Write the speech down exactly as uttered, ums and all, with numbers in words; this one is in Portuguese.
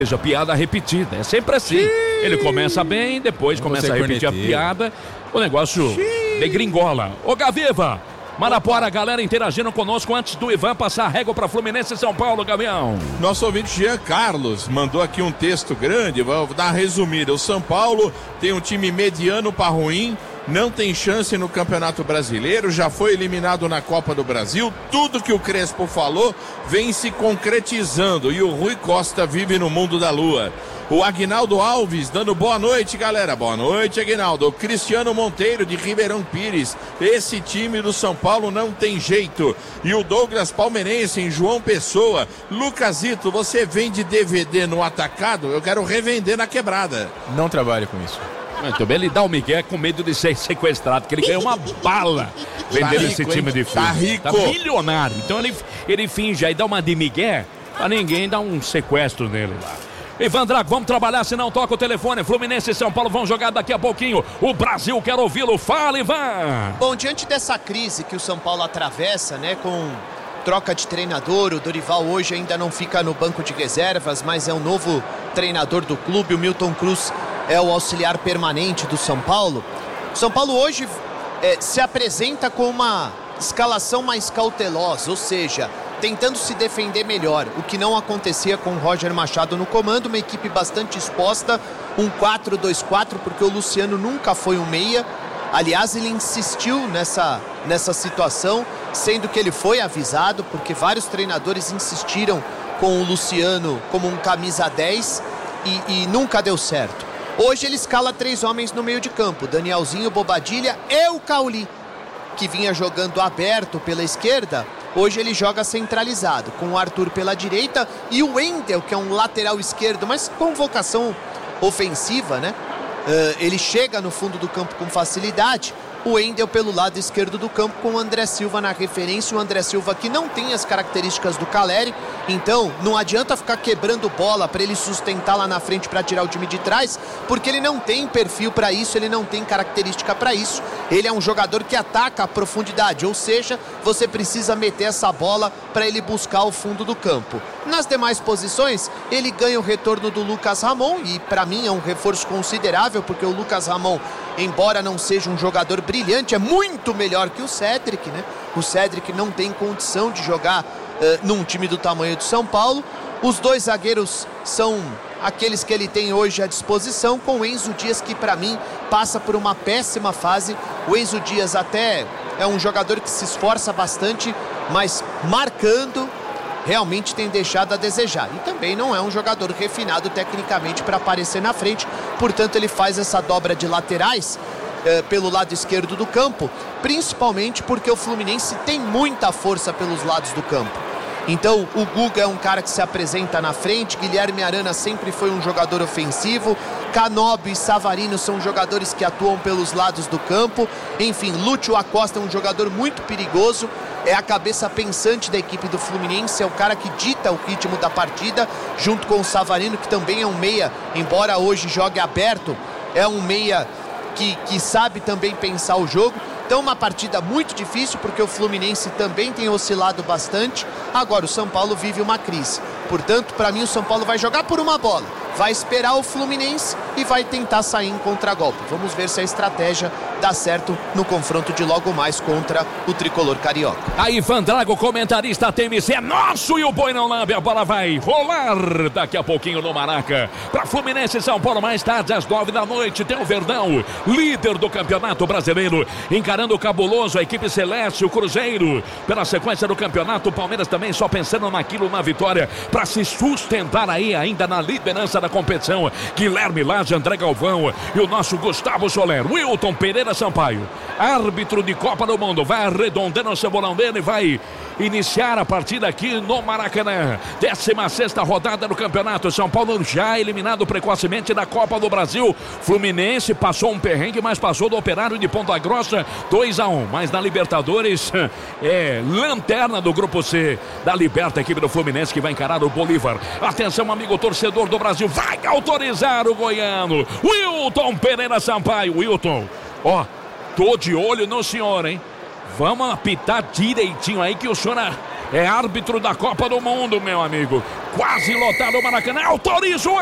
seja, piada repetida, é sempre assim. Xiii. Ele começa bem, depois Não começa a repetir a piada, o negócio degringola. Ô Gaviva, Marapuara, a galera interagindo conosco antes do Ivan passar a régua para Fluminense e São Paulo, Gavião. Nosso ouvinte Jean Carlos mandou aqui um texto grande, vou dar uma resumida. O São Paulo tem um time mediano para ruim, não tem chance no Campeonato Brasileiro, já foi eliminado na Copa do Brasil. Tudo que o Crespo falou vem se concretizando e o Rui Costa vive no mundo da lua. O Aguinaldo Alves dando boa noite, galera. Boa noite, Aguinaldo. O Cristiano Monteiro de Ribeirão Pires. Esse time do São Paulo não tem jeito. E o Douglas Palmeirense em João Pessoa. Lucasito, você vende D V D no atacado? Eu quero revender na quebrada. Não trabalho com isso. Muito bem, ele dá o Miguel com medo de ser sequestrado, porque ele ganhou uma bala vendendo tá esse time hein? de filme. Tá rico. Tá milionário. Então ele, ele finge aí, dá uma de Miguel, pra ninguém dar um sequestro nele lá. Ivan Drago, vamos trabalhar, senão toca o telefone. Fluminense e São Paulo vão jogar daqui a pouquinho. O Brasil quer ouvi-lo. Fala, Ivan! Bom, diante dessa crise que o São Paulo atravessa, né, com troca de treinador, o Dorival hoje ainda não fica no banco de reservas, mas é o novo treinador do clube. O Milton Cruz é o auxiliar permanente do São Paulo. O São Paulo hoje é, se apresenta com uma escalação mais cautelosa, ou seja, tentando se defender melhor, o que não acontecia com o Roger Machado no comando. Uma equipe bastante exposta, um quatro dois quatro, porque o Luciano nunca foi um meia. Aliás, ele insistiu nessa, nessa situação, sendo que ele foi avisado, porque vários treinadores insistiram com o Luciano como um camisa dez e, e nunca deu certo. Hoje ele escala três homens no meio de campo, Danielzinho, Bobadilha e o Cauli, que vinha jogando aberto pela esquerda. Hoje ele joga centralizado, com o Arthur pela direita e o Wendel, que é um lateral esquerdo, mas com vocação ofensiva, né? Uh, ele chega no fundo do campo com facilidade. O Wendel pelo lado esquerdo do campo, com o André Silva na referência. O André Silva que não tem as características do Caleri, então não adianta ficar quebrando bola para ele sustentar lá na frente para tirar o time de trás, porque ele não tem perfil para isso, ele não tem característica para isso. Ele é um jogador que ataca a profundidade, ou seja, você precisa meter essa bola para ele buscar o fundo do campo. Nas demais posições, ele ganha o retorno do Lucas Ramon, e para mim é um reforço considerável, porque o Lucas Ramon, embora não seja um jogador brilhante, é muito melhor que o Cédric, né? O Cédric não tem condição de jogar uh, num time do tamanho do São Paulo. Os dois zagueiros são aqueles que ele tem hoje à disposição, com o Enzo Dias, que para mim passa por uma péssima fase. O Enzo Dias até é um jogador que se esforça bastante, mas marcando realmente tem deixado a desejar. E também não é um jogador refinado tecnicamente para aparecer na frente, portanto ele faz essa dobra de laterais eh, pelo lado esquerdo do campo, principalmente porque o Fluminense tem muita força pelos lados do campo. Então o Guga é um cara que se apresenta na frente, Guilherme Arana sempre foi um jogador ofensivo, Canóbio e Savarino são jogadores que atuam pelos lados do campo, enfim, Lúcio Acosta é um jogador muito perigoso, é a cabeça pensante da equipe do Fluminense, é o cara que dita o ritmo da partida, junto com o Savarino, que também é um meia, embora hoje jogue aberto, é um meia que, que sabe também pensar o jogo. Então uma partida muito difícil, porque o Fluminense também tem oscilado bastante. Agora o São Paulo vive uma crise. Portanto, para mim o São Paulo vai jogar por uma bola, vai esperar o Fluminense e vai tentar sair em contragolpe. Vamos ver se a estratégia dá certo no confronto de logo mais contra o tricolor carioca. Aí Ivan Drago, comentarista T M C, é nosso e o boi não lambe. A bola vai rolar daqui a pouquinho no Maraca. Para Fluminense e São Paulo, mais tarde às nove da noite, tem o Verdão, líder do Campeonato Brasileiro, encarando o cabuloso, a equipe celeste, o Cruzeiro. Pela sequência do campeonato, o Palmeiras também só pensando naquilo, na vitória, para se sustentar aí ainda na liderança da competição. Guilherme Lage, André Galvão e o nosso Gustavo Soler. Wilton Pereira Sampaio, árbitro de Copa do Mundo, vai arredondando o cebolão dele e vai iniciar a partida aqui no Maracanã. décima sexta rodada do campeonato. São Paulo já eliminado precocemente da Copa do Brasil. Fluminense passou um perrengue, mas passou do Operário de Ponta Grossa dois a um. Mas na Libertadores é lanterna do grupo C da Liberta, a equipe do Fluminense que vai encarar o Bolívar. Atenção, amigo torcedor do Brasil, vai autorizar o goiano Wilton Pereira Sampaio. Wilton, ó, tô de olho no senhor, hein? Vamos apitar direitinho aí que o senhor é árbitro da Copa do Mundo, meu amigo. Quase lotado o Maracanã. Autoriza o